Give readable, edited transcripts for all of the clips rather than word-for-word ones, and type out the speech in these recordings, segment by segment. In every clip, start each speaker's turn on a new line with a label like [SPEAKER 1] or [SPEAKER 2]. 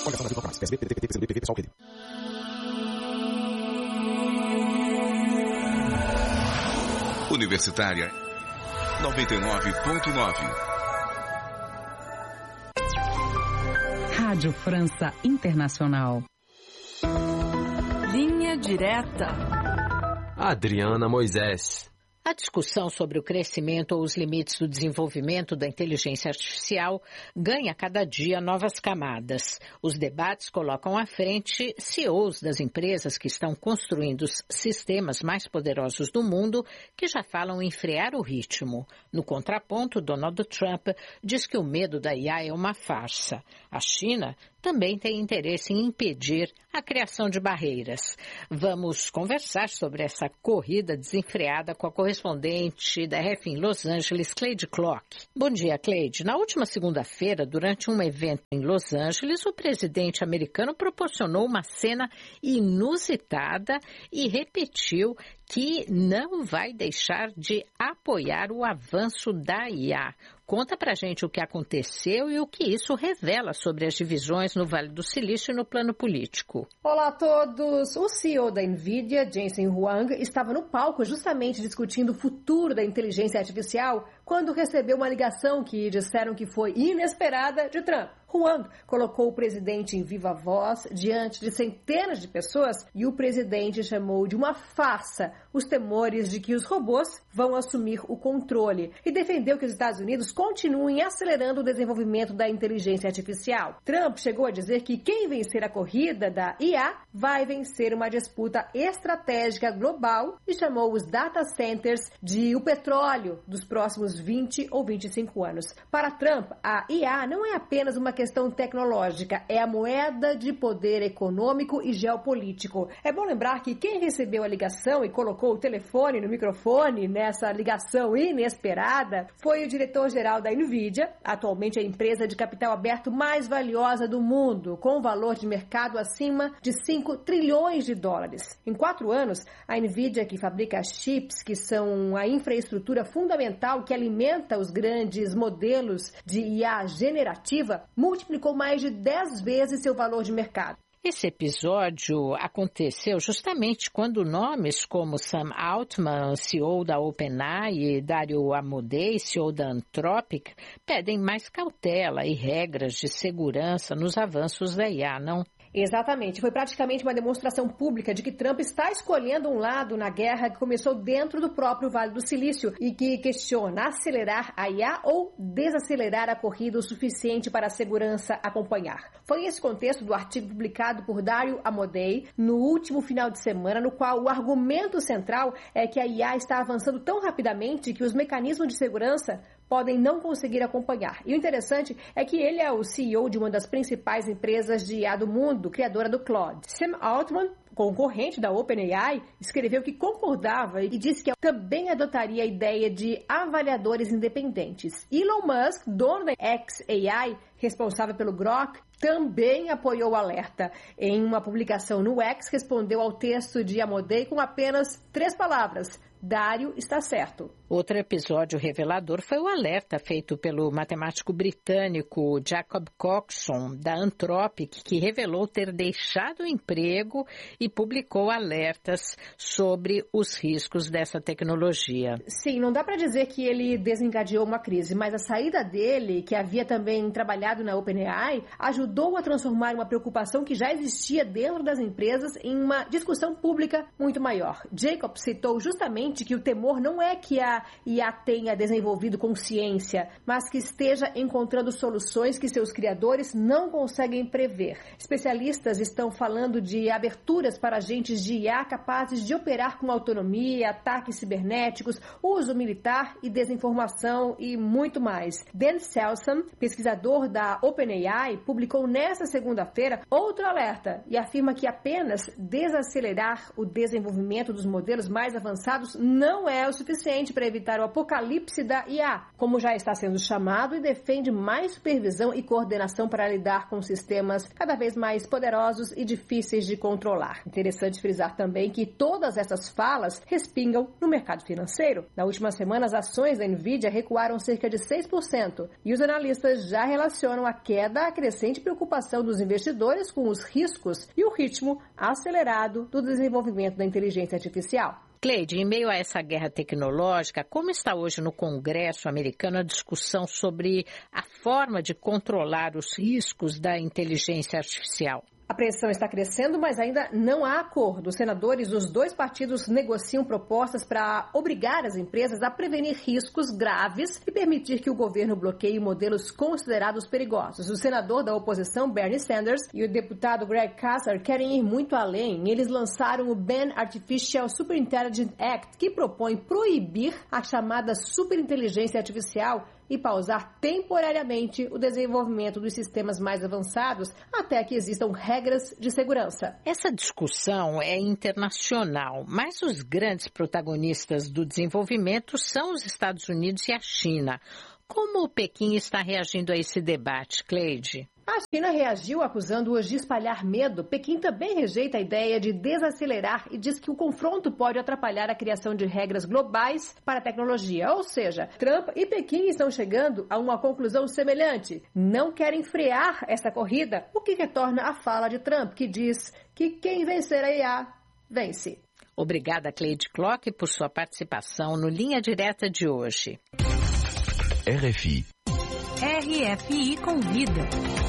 [SPEAKER 1] Universitária 99.9.
[SPEAKER 2] Rádio França Internacional.
[SPEAKER 3] Linha direta.
[SPEAKER 4] Adriana Moisés.
[SPEAKER 5] A discussão sobre o crescimento ou os limites do desenvolvimento da inteligência artificial ganha cada dia novas camadas. Os debates colocam à frente CEOs das empresas que estão construindo os sistemas mais poderosos do mundo, que já falam em frear o ritmo. No contraponto, Donald Trump diz que o medo da IA é uma farsa. A China também tem interesse em impedir a criação de barreiras. Vamos conversar sobre essa corrida desenfreada com a correspondente da RF em Los Angeles, Cleide Clock. Bom dia, Cleide. Na última segunda-feira, durante um evento em Los Angeles, o presidente americano proporcionou uma cena inusitada e repetiu que não vai deixar de apoiar o avanço da IA. Conta pra gente o que aconteceu e o que isso revela sobre as divisões no Vale do Silício e no plano político.
[SPEAKER 6] Olá a todos! O CEO da NVIDIA, Jensen Huang, estava no palco justamente discutindo o futuro da inteligência artificial quando recebeu uma ligação que disseram que foi inesperada de Trump. Huang colocou o presidente em viva voz diante de centenas de pessoas e o presidente chamou de uma farsa os temores de que os robôs vão assumir o controle e defendeu que os Estados Unidos continuem acelerando o desenvolvimento da inteligência artificial. Trump chegou a dizer que quem vencer a corrida da IA vai vencer uma disputa estratégica global e chamou os data centers de o petróleo dos próximos 20 ou 25 anos. Para Trump, a IA não é apenas uma questão tecnológica, é a moeda de poder econômico e geopolítico. É bom lembrar que quem recebeu a ligação e colocou o telefone no microfone nessa ligação inesperada foi o diretor-geral da NVIDIA, atualmente a empresa de capital aberto mais valiosa do mundo, com um valor de mercado acima de 5 trilhões de dólares. Em 4 anos, a NVIDIA, que fabrica chips, que são a infraestrutura fundamental que alimenta os grandes modelos de IA generativa, multiplicou mais de 10 vezes seu valor de mercado.
[SPEAKER 5] Esse episódio aconteceu justamente quando nomes como Sam Altman, CEO da OpenAI, e Dario Amodei, CEO da Anthropic, pedem mais cautela e regras de segurança nos avanços da IA, não?
[SPEAKER 6] Exatamente. Foi praticamente uma demonstração pública de que Trump está escolhendo um lado na guerra que começou dentro do próprio Vale do Silício e que questiona acelerar a IA ou desacelerar a corrida o suficiente para a segurança acompanhar. Foi esse contexto do artigo publicado por Dario Amodei no último final de semana, no qual o argumento central é que a IA está avançando tão rapidamente que os mecanismos de segurança podem não conseguir acompanhar. E o interessante é que ele é o CEO de uma das principais empresas de IA do mundo, criadora do Claude. Sam Altman, concorrente da OpenAI, escreveu que concordava e disse que também adotaria a ideia de avaliadores independentes. Elon Musk, dono da xAI, responsável pelo Grok, também apoiou o alerta. Em uma publicação no X, respondeu ao texto de Amodei com apenas 3 palavras: Dario está certo.
[SPEAKER 5] Outro episódio revelador foi o alerta feito pelo matemático britânico Jacob Coxon, da Anthropic, que revelou ter deixado o emprego e publicou alertas sobre os riscos dessa tecnologia.
[SPEAKER 6] Sim, não dá para dizer que ele desencadeou uma crise, mas a saída dele, que havia também trabalhado na OpenAI, ajudou a transformar uma preocupação que já existia dentro das empresas em uma discussão pública muito maior. Jacob citou justamente que o temor não é que a IA tenha desenvolvido consciência, mas que esteja encontrando soluções que seus criadores não conseguem prever. Especialistas estão falando de aberturas para agentes de IA capazes de operar com autonomia, ataques cibernéticos, uso militar e desinformação e muito mais. Dan Selson, pesquisador da OpenAI, publicou nesta segunda-feira outro alerta e afirma que apenas desacelerar o desenvolvimento dos modelos mais avançados não é o suficiente para evitar o apocalipse da IA, como já está sendo chamado, e defende mais supervisão e coordenação para lidar com sistemas cada vez mais poderosos e difíceis de controlar. Interessante frisar também que todas essas falas respingam no mercado financeiro. Na última semana, as ações da NVIDIA recuaram cerca de 6% e os analistas já relacionam relacionam a queda à crescente preocupação dos investidores com os riscos e o ritmo acelerado do desenvolvimento da inteligência artificial.
[SPEAKER 5] Cleide, em meio a essa guerra tecnológica, como está hoje no Congresso americano a discussão sobre a forma de controlar os riscos da inteligência artificial?
[SPEAKER 6] A pressão está crescendo, mas ainda não há acordo. Os senadores dos dois partidos negociam propostas para obrigar as empresas a prevenir riscos graves e permitir que o governo bloqueie modelos considerados perigosos. O senador da oposição, Bernie Sanders, e o deputado Greg Casser querem ir muito além. Eles lançaram o Ban Artificial Superintelligence Act, que propõe proibir a chamada superinteligência artificial e pausar temporariamente o desenvolvimento dos sistemas mais avançados até que existam regras de segurança.
[SPEAKER 5] Essa discussão é internacional, mas os grandes protagonistas do desenvolvimento são os Estados Unidos e a China. Como o Pequim está reagindo a esse debate, Cleide?
[SPEAKER 6] A China reagiu acusando-os de espalhar medo. Pequim também rejeita a ideia de desacelerar e diz que o confronto pode atrapalhar a criação de regras globais para a tecnologia. Ou seja, Trump e Pequim estão chegando a uma conclusão semelhante. Não querem frear essa corrida, o que retorna à fala de Trump, que diz que quem vencer a IA, vence.
[SPEAKER 5] Obrigada, Cleide Clock, por sua participação no Linha Direta de hoje.
[SPEAKER 4] RFI.
[SPEAKER 2] RFI Convida.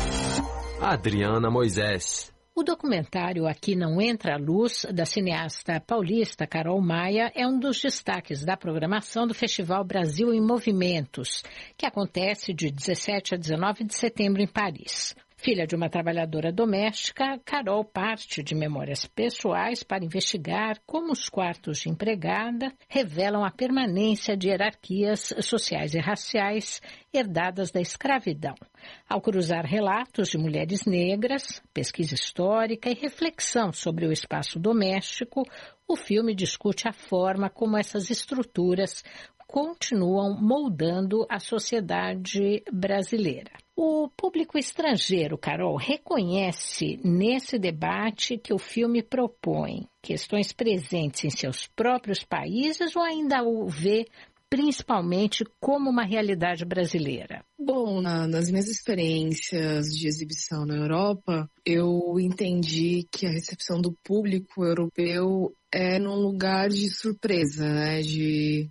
[SPEAKER 4] Adriana Moisés.
[SPEAKER 5] O documentário Aqui Não Entra a Luz, da cineasta paulista Carol Maia, é um dos destaques da programação do Festival Brasil em Movimentos, que acontece de 17 a 19 de setembro em Paris. Filha de uma trabalhadora doméstica, Carol parte de memórias pessoais para investigar como os quartos de empregada revelam a permanência de hierarquias sociais e raciais herdadas da escravidão. Ao cruzar relatos de mulheres negras, pesquisa histórica e reflexão sobre o espaço doméstico, o filme discute a forma como essas estruturas continuam moldando a sociedade brasileira. O público estrangeiro, Carol, reconhece nesse debate que o filme propõe questões presentes em seus próprios países ou ainda o vê principalmente como uma realidade brasileira?
[SPEAKER 1] Bom, nas minhas experiências de exibição na Europa, eu entendi que a recepção do público europeu é num lugar de surpresa, né? De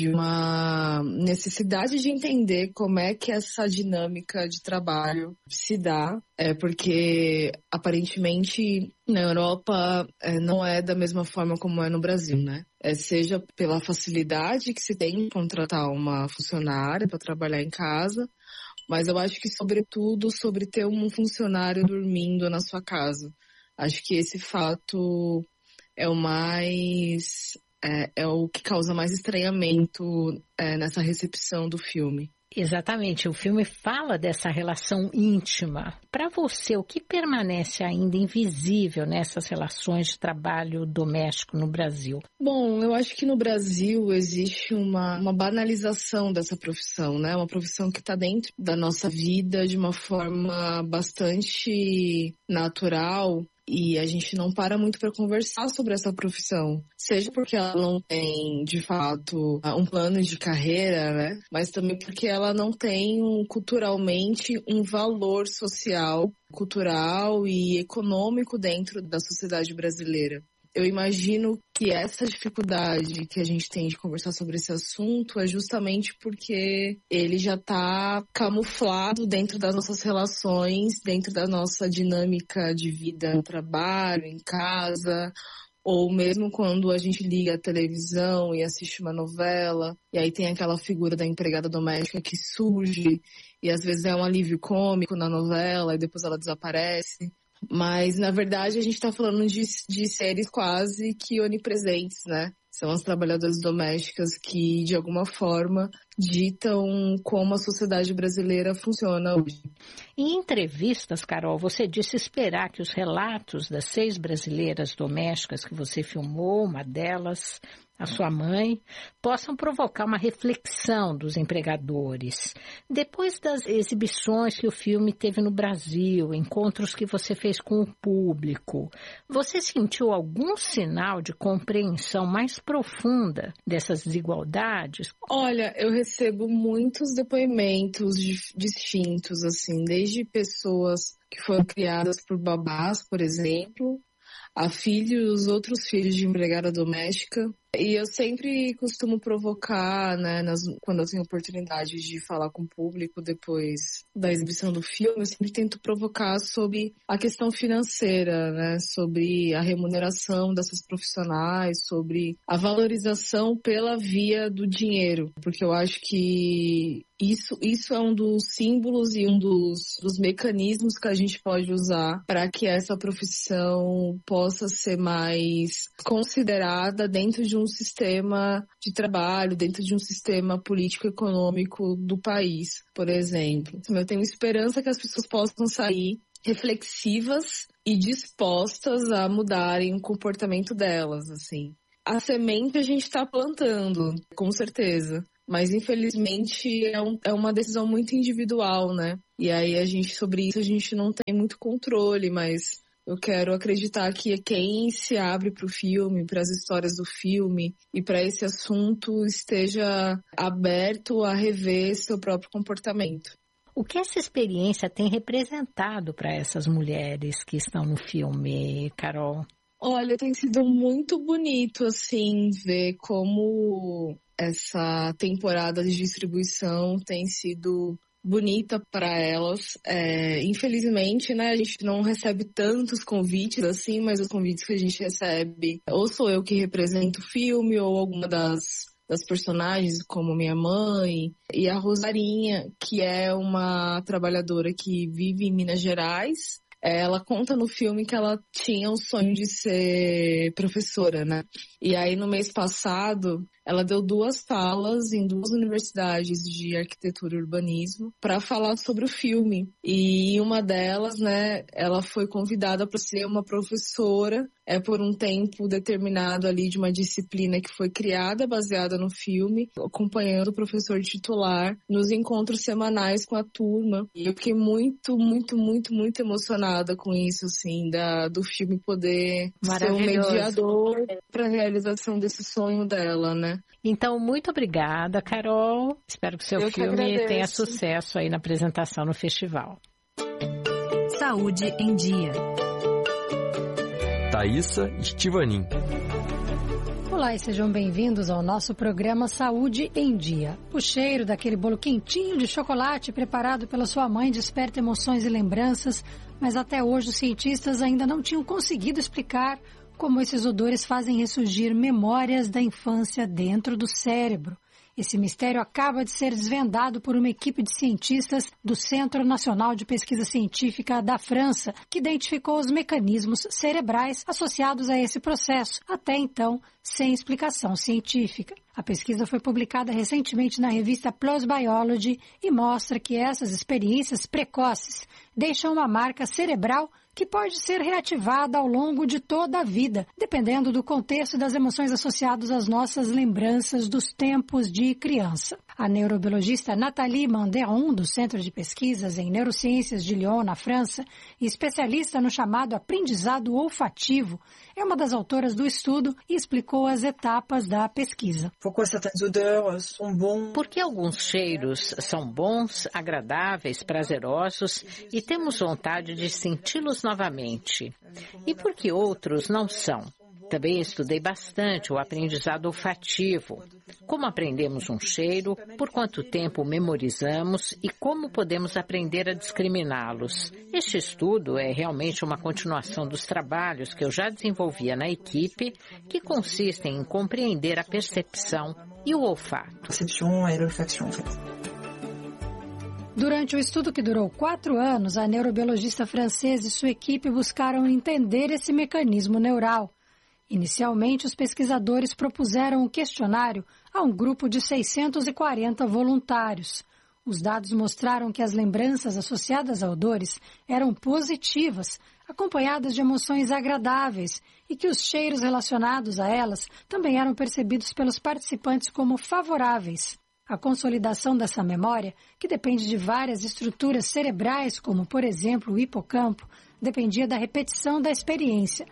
[SPEAKER 1] uma necessidade de entender como é que essa dinâmica de trabalho se dá, porque aparentemente na Europa não é da mesma forma como é no Brasil, né? Seja pela facilidade que se tem em contratar uma funcionária para trabalhar em casa, mas eu acho que sobretudo sobre ter um funcionário dormindo na sua casa. Acho que esse fato é o mais... É o que causa mais estranhamento nessa recepção do filme.
[SPEAKER 5] Exatamente, o filme fala dessa relação íntima. Para você, o que permanece ainda invisível nessas relações de trabalho doméstico no Brasil?
[SPEAKER 1] Bom, eu acho que no Brasil existe uma banalização dessa profissão, né? Uma profissão que está dentro da nossa vida de uma forma bastante natural. E a gente não para muito para conversar sobre essa profissão, seja porque ela não tem, de fato, um plano de carreira, né? Mas também porque ela não tem culturalmente um valor social, cultural e econômico dentro da sociedade brasileira. Eu imagino que essa dificuldade que a gente tem de conversar sobre esse assunto é justamente porque ele já está camuflado dentro das nossas relações, dentro da nossa dinâmica de vida no trabalho, em casa, ou mesmo quando a gente liga a televisão e assiste uma novela, e aí tem aquela figura da empregada doméstica que surge, e às vezes é um alívio cômico na novela, e depois ela desaparece. Mas, na verdade, a gente está falando de seres quase que onipresentes, né? São as trabalhadoras domésticas que, de alguma forma, ditam como a sociedade brasileira funciona hoje.
[SPEAKER 5] Em entrevistas, Carol, você disse esperar que os relatos das 6 brasileiras domésticas que você filmou, uma delas, a sua mãe, possam provocar uma reflexão dos empregadores. Depois das exibições que o filme teve no Brasil, encontros que você fez com o público, você sentiu algum sinal de compreensão mais profunda dessas desigualdades?
[SPEAKER 1] Olha, eu recebo muitos depoimentos distintos, assim, desde pessoas que foram criadas por babás, por exemplo, a filhos, outros filhos de empregada doméstica. E eu sempre costumo provocar, né, quando eu tenho oportunidade de falar com o público depois da exibição do filme, eu sempre tento provocar sobre a questão financeira, né, sobre a remuneração dessas profissionais, sobre a valorização pela via do dinheiro, porque eu acho que isso é um dos símbolos e um dos mecanismos que a gente pode usar para que essa profissão possa ser mais considerada dentro de um sistema de trabalho, dentro de um sistema político-econômico do país, por exemplo. Eu tenho esperança que as pessoas possam sair reflexivas e dispostas a mudarem o comportamento delas, assim. A semente a gente está plantando, com certeza. Mas, infelizmente, é uma decisão muito individual, né? E aí, sobre isso, a gente não tem muito controle, mas eu quero acreditar que quem se abre para o filme, para as histórias do filme e para esse assunto esteja aberto a rever seu próprio comportamento.
[SPEAKER 5] O que essa experiência tem representado para essas mulheres que estão no filme, Carol?
[SPEAKER 1] Olha, tem sido muito bonito, assim, ver como essa temporada de distribuição tem sido bonita para elas. Infelizmente, né, a gente não recebe tantos convites assim, mas os convites que a gente recebe, ou sou eu que represento o filme, ou alguma das personagens, como minha mãe, e a Rosarinha, que é uma trabalhadora que vive em Minas Gerais. Ela conta no filme que ela tinha o sonho de ser professora, né? E aí, no mês passado, ela deu 2 falas em 2 universidades de arquitetura e urbanismo para falar sobre o filme. E em uma delas, né, ela foi convidada para ser uma professora por um tempo determinado ali de uma disciplina que foi criada, baseada no filme, acompanhando o professor titular nos encontros semanais com a turma. E eu fiquei muito, muito, muito, muito emocionada com isso, assim, do filme poder ser um mediador para a realização desse sonho dela, né?
[SPEAKER 5] Então, muito obrigada, Carol. Espero que seu filme tenha sucesso aí na apresentação no festival.
[SPEAKER 2] Saúde em Dia.
[SPEAKER 4] Thaísa Estivanin.
[SPEAKER 3] Olá e sejam bem-vindos ao nosso programa Saúde em Dia. O cheiro daquele bolo quentinho de chocolate preparado pela sua mãe desperta emoções e lembranças, mas até hoje os cientistas ainda não tinham conseguido explicar como esses odores fazem ressurgir memórias da infância dentro do cérebro. Esse mistério acaba de ser desvendado por uma equipe de cientistas do Centro Nacional de Pesquisa Científica da França, que identificou os mecanismos cerebrais associados a esse processo, até então sem explicação científica. A pesquisa foi publicada recentemente na revista PLOS Biology e mostra que essas experiências precoces deixam uma marca cerebral que pode ser reativada ao longo de toda a vida, dependendo do contexto e das emoções associadas às nossas lembranças dos tempos de criança. A neurobiologista Nathalie Manderon, do Centro de Pesquisas em Neurociências de Lyon, na França, e especialista no chamado aprendizado olfativo, é uma das autoras do estudo e explicou as etapas da pesquisa.
[SPEAKER 5] Por que alguns cheiros são bons, agradáveis, prazerosos e temos vontade de senti-los novamente? E por que outros não são? Também estudei bastante o aprendizado olfativo. Como aprendemos um cheiro, por quanto tempo memorizamos e como podemos aprender a discriminá-los. Este estudo é realmente uma continuação dos trabalhos que eu já desenvolvia na equipe, que consistem em compreender a percepção e o olfato.
[SPEAKER 3] Durante o estudo que durou 4 anos, a neurobiologista francesa e sua equipe buscaram entender esse mecanismo neural. Inicialmente, os pesquisadores propuseram um questionário a um grupo de 640 voluntários. Os dados mostraram que as lembranças associadas a odores eram positivas, acompanhadas de emoções agradáveis, e que os cheiros relacionados a elas também eram percebidos pelos participantes como favoráveis. A consolidação dessa memória, que depende de várias estruturas cerebrais, como, por exemplo, o hipocampo, dependia da repetição da experiência.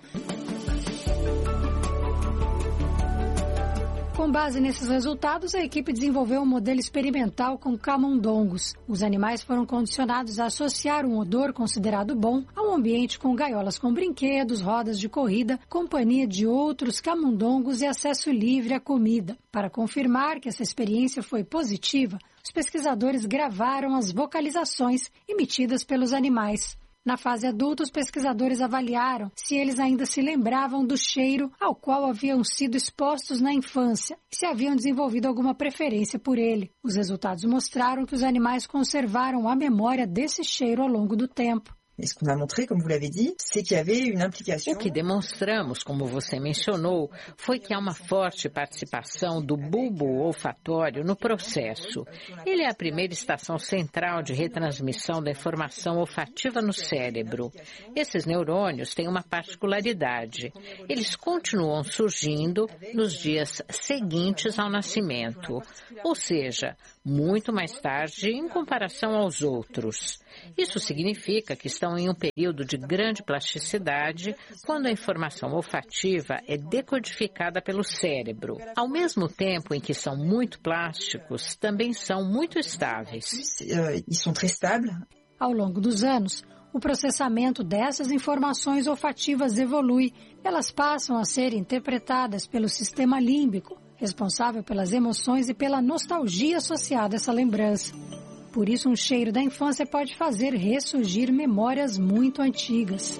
[SPEAKER 3] Com base nesses resultados, a equipe desenvolveu um modelo experimental com camundongos. Os animais foram condicionados a associar um odor considerado bom a um ambiente com gaiolas com brinquedos, rodas de corrida, companhia de outros camundongos e acesso livre à comida. Para confirmar que essa experiência foi positiva, os pesquisadores gravaram as vocalizações emitidas pelos animais. Na fase adulta, os pesquisadores avaliaram se eles ainda se lembravam do cheiro ao qual haviam sido expostos na infância e se haviam desenvolvido alguma preferência por ele. Os resultados mostraram que os animais conservaram a memória desse cheiro ao longo do tempo.
[SPEAKER 5] O que demonstramos, como você mencionou, foi que há uma forte participação do bulbo olfatório no processo. Ele é a primeira estação central de retransmissão da informação olfativa no cérebro. Esses neurônios têm uma particularidade. Eles continuam surgindo nos dias seguintes ao nascimento, ou seja, muito mais tarde em comparação aos outros. Isso significa que estão em um período de grande plasticidade quando a informação olfativa é decodificada pelo cérebro. Ao mesmo tempo em que são muito plásticos, também são muito estáveis.
[SPEAKER 3] Ao longo dos anos, o processamento dessas informações olfativas evolui. Elas passam a ser interpretadas pelo sistema límbico, responsável pelas emoções e pela nostalgia associada a essa lembrança. Por isso, um cheiro da infância pode fazer ressurgir memórias muito antigas.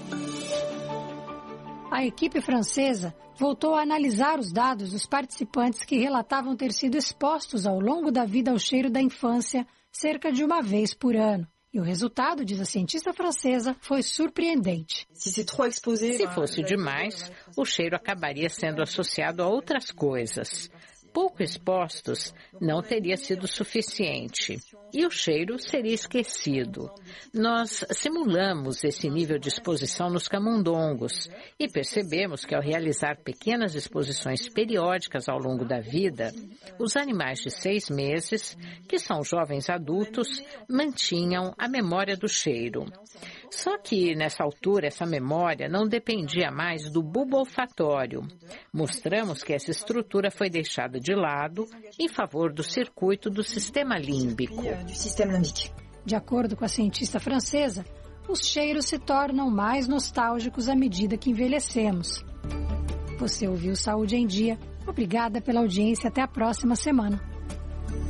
[SPEAKER 3] A equipe francesa voltou a analisar os dados dos participantes que relatavam ter sido expostos ao longo da vida ao cheiro da infância cerca de uma vez por ano. E o resultado, diz a cientista francesa, foi surpreendente.
[SPEAKER 5] Se fosse demais, o cheiro acabaria sendo associado a outras coisas. Pouco expostos não teria sido suficiente e o cheiro seria esquecido. Nós simulamos esse nível de exposição nos camundongos e percebemos que ao realizar pequenas exposições periódicas ao longo da vida, os animais de 6 meses, que são jovens adultos, mantinham a memória do cheiro. Só que, nessa altura, essa memória não dependia mais do bulbo olfatório. Mostramos que essa estrutura foi deixada de lado em favor do circuito do sistema límbico.
[SPEAKER 3] De acordo com a cientista francesa, os cheiros se tornam mais nostálgicos à medida que envelhecemos. Você ouviu Saúde em Dia. Obrigada pela audiência. Até a próxima semana.